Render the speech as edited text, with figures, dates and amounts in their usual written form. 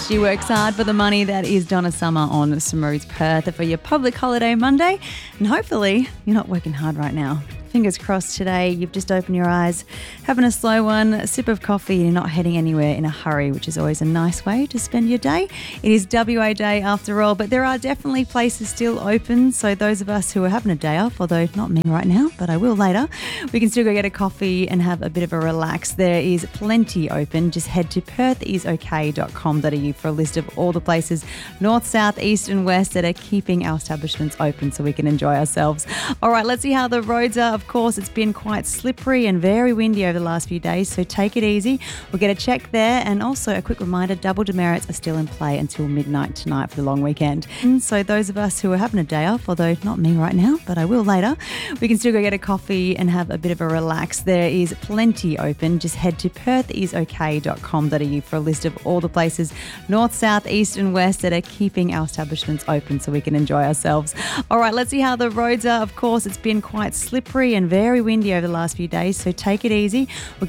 She works hard for the money. That is Donna Summer on Smooth Perth for your public holiday Monday. And hopefully you're not working hard right now. Fingers crossed today you've just opened your eyes, having a slow one, a sip of coffee, and you're not heading anywhere in a hurry, which is always a nice way to spend your day. It is WA Day after all, but there are definitely places still open. So those of us who are having a day off, although not me right now, but I will later, we can still go get a coffee and have a bit of a relax. There is plenty open. Just head to perthisok.com.au for a list of all the places north, south, east and west that are keeping our establishments open so we can enjoy ourselves. All right, let's see how the roads are. Of course, it's been quite slippery and very windy over the last few days, so take it easy. We'll get a check there. And also a quick reminder, double demerits are still in play until midnight tonight for the long weekend. And so those of us who are having a day off, although not me right now, but I will later, we can still go get a coffee and have a bit of a relax. There is plenty open. Just head to perthisok.com.au for a list of all the places north, south, east and west that are keeping our establishments open so we can enjoy ourselves. All right, let's see how the roads are. Of course, it's been quite slippery and very windy over the last few days, so take it easy. We'll